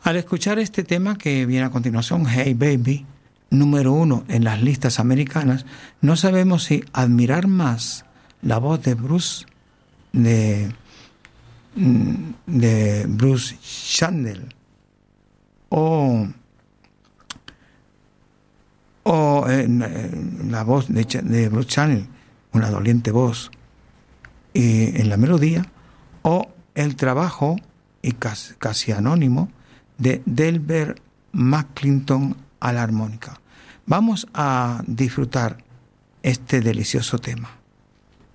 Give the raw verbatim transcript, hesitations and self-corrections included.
Al escuchar este tema que viene a continuación, Hey Baby, número uno en las listas americanas, no sabemos si admirar más la voz de Bruce de, de Bruce Chandler o, o eh, la voz de, de Bruce Chandler, una doliente voz y en la melodía, o el trabajo y casi, casi anónimo de Delbert McClinton a la armónica. Vamos a disfrutar este delicioso tema.